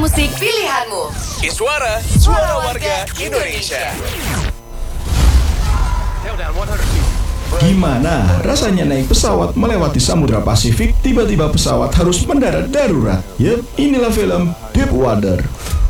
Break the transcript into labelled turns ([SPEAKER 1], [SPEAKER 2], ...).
[SPEAKER 1] musik pilihanmu.
[SPEAKER 2] Iswara, suara warga Indonesia.
[SPEAKER 3] Gimana rasanya naik pesawat melewati Samudra Pasifik, tiba-tiba pesawat harus mendarat darurat? Yep, inilah film Deep Water.